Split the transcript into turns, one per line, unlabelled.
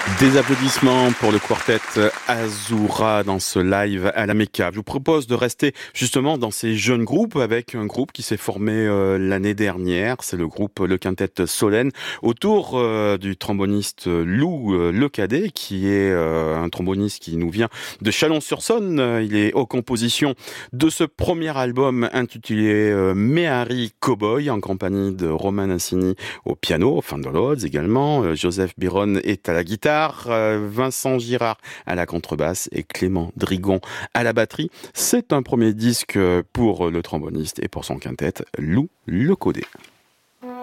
Des applaudissements pour le quartet Azura dans ce live à la Mecca. Je vous propose de rester justement dans ces jeunes groupes avec un groupe qui s'est formé l'année dernière. C'est le groupe Le Quintet Solène autour du tromboniste Lou Lecadet qui est un tromboniste qui nous vient de Chalon-sur-Saône. Il est aux compositions de ce premier album intitulé Méhari Cowboy en compagnie de Romain Insigny au piano, Fandolodz également. Joseph Biron est à la guitare. Vincent Girard à la contrebasse et Clément Drigon à la batterie. C'est un premier disque pour le tromboniste et pour son quintet Lou Lecadet.